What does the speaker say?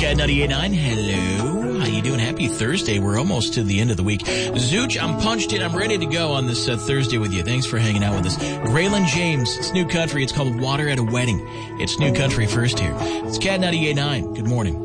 Cat 98.9. Hello. How you doing? Happy Thursday. We're almost to the end of the week. Zooch, I'm punched in. I'm ready to go on this Thursday with you. Thanks for hanging out with us. Graylin James. It's New Country. It's called Water at a Wedding. It's New Country first here. It's Cat 98.9. Good morning.